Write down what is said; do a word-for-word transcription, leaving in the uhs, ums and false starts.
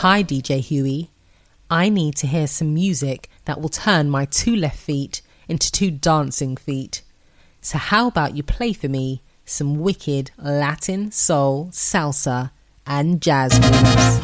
Hi D J Huey, I need to hear some music that will turn my two left feet into two dancing feet. So how about you play for me some wicked Latin, soul, salsa and jazz moves?